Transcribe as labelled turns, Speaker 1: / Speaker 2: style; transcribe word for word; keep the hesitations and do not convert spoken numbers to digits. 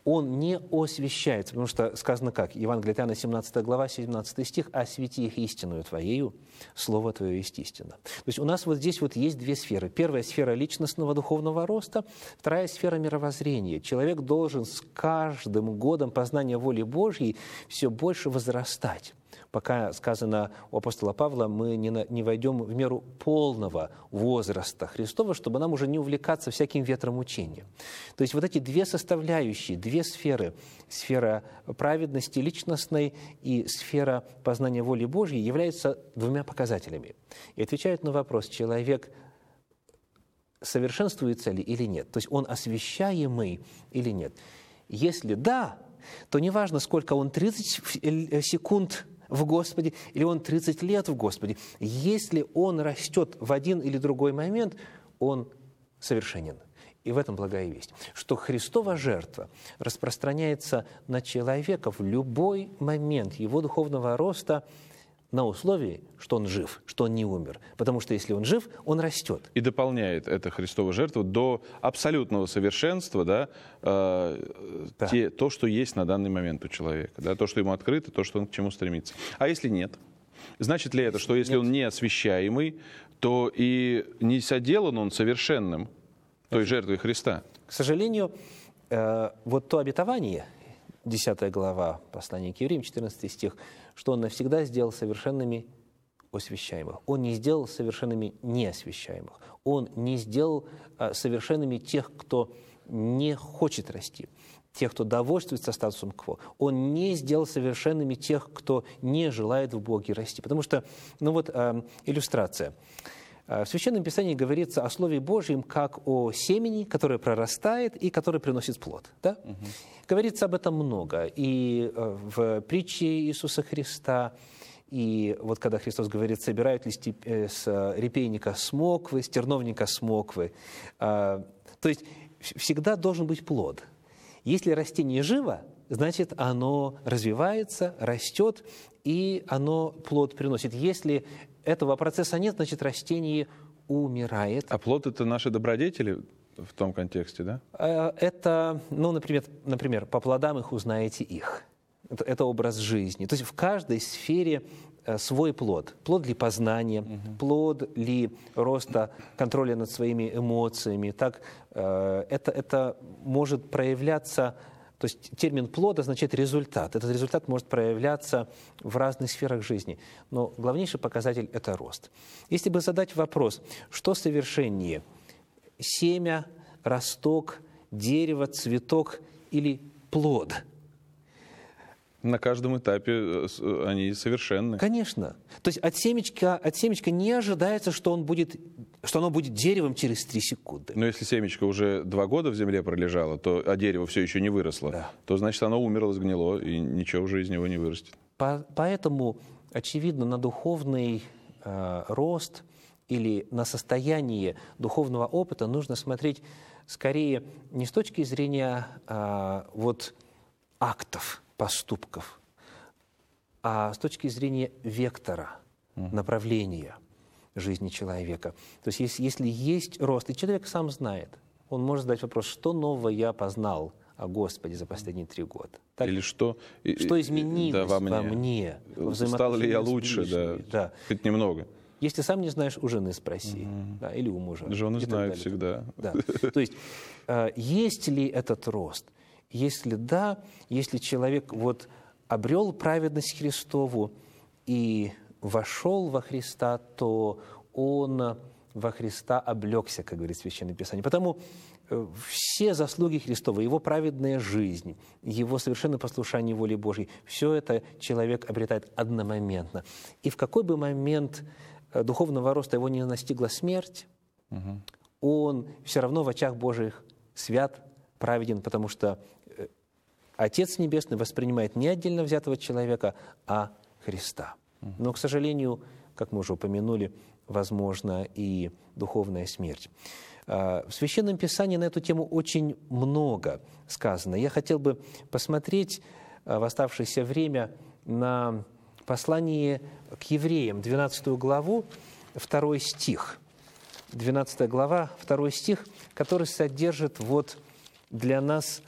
Speaker 1: Он не освящается, потому что сказано как? Евангелие от Иоанна, семнадцатая глава, семнадцатый стих: «Освети их истинную Твоею, Слово Твое есть истина». То есть у нас вот здесь вот есть две сферы. Первая сфера личностного духовного роста, вторая сфера мировоззрения. Человек должен с каждым годом познания воли Божьей все больше возрастать, пока, сказано у апостола Павла, мы не, на, не войдем в меру полного возраста Христова, чтобы нам уже не увлекаться всяким ветром учения. То есть вот эти две составляющие, две сферы, сфера праведности личностной и сфера познания воли Божьей, являются двумя показателями. И отвечают на вопрос, человек совершенствуется ли или нет, то есть он освящаемый или нет. Если да, то неважно, сколько он, тридцать секунд в Господе, или он тридцать лет в Господе. Если он растет в один или другой момент, он совершенен. И в этом благая весть, что Христова жертва распространяется на человека в любой момент его духовного роста на условии, что он жив, что он не умер. Потому что если он жив, он растет.
Speaker 2: И дополняет эта Христова жертва до абсолютного совершенства, да, э,
Speaker 1: да.
Speaker 2: Те, то, что есть на данный момент у человека. Да, то, что ему открыто, то, что он к чему стремится. А если нет? Значит ли это, что если нет. он не освящаемый, то и не соделан он совершенным той жертвой Христа?
Speaker 1: К сожалению, э, вот то обетование, десятая глава послания к Евреям, четырнадцатый стих, что Он навсегда сделал совершенными освящаемых. Он не сделал совершенными неосвящаемых. Он не сделал а, совершенными тех, кто не хочет расти, тех, кто довольствуется статусом кво. Он не сделал совершенными тех, кто не желает в Боге расти. Потому что, ну вот, а, иллюстрация. В Священном Писании говорится о Слове Божьем как о семени, которое прорастает и которое приносит плод. Да? Угу. Говорится об этом много. И в притче Иисуса Христа, и вот когда Христос говорит, собирают ли с репейника смоквы, с терновника смоквы. То есть всегда должен быть плод. Если растение живо, значит, оно развивается, растет, и оно плод приносит. Если этого процесса нет, значит, растение умирает.
Speaker 2: А плод – это наши добродетели в том контексте, да?
Speaker 1: Это, ну, например, например, по плодам их узнаете их. Это, это образ жизни. То есть в каждой сфере свой плод. Плод ли познания, угу. плод ли роста контроля над своими эмоциями. Так, это, это может проявляться... То есть термин «плод» означает результат. Этот результат может проявляться в разных сферах жизни. Но главнейший показатель – это рост. Если бы задать вопрос, что совершеннее – семя, росток, дерево, цветок или плод?
Speaker 2: На каждом этапе они совершенны.
Speaker 1: Конечно. То есть от семечка, от семечка не ожидается, что, он будет, что оно будет деревом через три секунды.
Speaker 2: Но если семечко уже два года в земле пролежало, то, а дерево все еще не выросло, да. то значит оно умерло, сгнило, и ничего уже из него не вырастет.
Speaker 1: По, поэтому, очевидно, на духовный э, рост или на состояние духовного опыта нужно смотреть скорее не с точки зрения э, вот, актов, поступков, а с точки зрения вектора, направления жизни человека. То есть если, если есть рост, и человек сам знает, он может задать вопрос, что нового я познал о Господе за последние три года. Так,
Speaker 2: или что,
Speaker 1: что изменилось да, во мне,
Speaker 2: во мне
Speaker 1: во
Speaker 2: стал ли я лучше, да,
Speaker 1: да.
Speaker 2: хоть немного.
Speaker 1: Если сам не знаешь, у жены спроси, mm-hmm. да, или у мужа.
Speaker 2: Жены знают всегда.
Speaker 1: Да. То есть есть ли этот рост? Если да, если человек вот обрел праведность Христову и вошел во Христа, то он во Христа облегся, как говорит Священное Писание. Потому все заслуги Христовы, его праведная жизнь, его совершенное послушание воле Божьей, все это человек обретает одномоментно. И в какой бы момент духовного роста его не настигла смерть, угу. он все равно в очах Божьих свят, праведен, потому что Отец Небесный воспринимает не отдельно взятого человека, а Христа. Но, к сожалению, как мы уже упомянули, возможна и духовная смерть. В Священном Писании на эту тему очень много сказано. Я хотел бы посмотреть в оставшееся время на послание к евреям, двенадцатую главу, второй стих. двенадцатая глава, второй стих, который содержит вот для нас